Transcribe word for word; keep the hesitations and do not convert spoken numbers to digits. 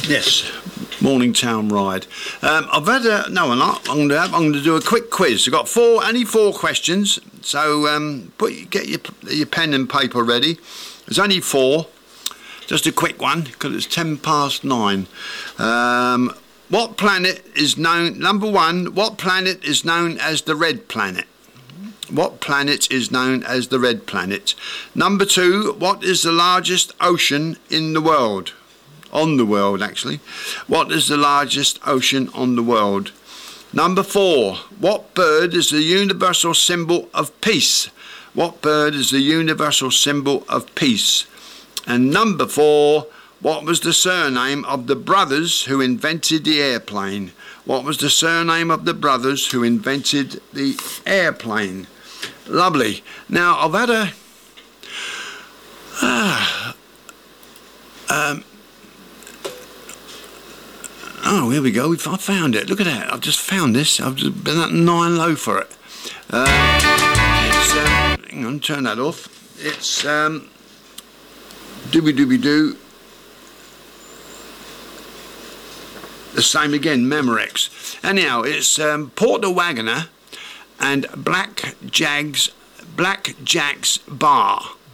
Yes, Morning Town Ride. Um, I've had a no, I'm not. I'm going to have, I'm going to do a quick quiz. I've got four, only four questions. So um, put get your your pen and paper ready. There's only four. Just a quick one because it's ten past nine. Um, what planet is known? Number one. What planet is known as the Red Planet? What planet is known as the Red Planet? Number two. What is the largest ocean in the world? On the world, actually. What is the largest ocean on the world? Number four. What bird is the universal symbol of peace? What bird is the universal symbol of peace? And number four. What was the surname of the brothers who invented the airplane? What was the surname of the brothers who invented the airplane? Lovely. Now, I've had a... Ah, um... Oh, here we go. We've, I found it. Look at that. I've just found this. I've just been at nine low for it. Uh, it's, um, hang on, turn that off. It's um, dooby dooby doo. The same again, Memorex. Anyhow, it's um, Porter Wagoner and Black Jags, Black Jack's Bar.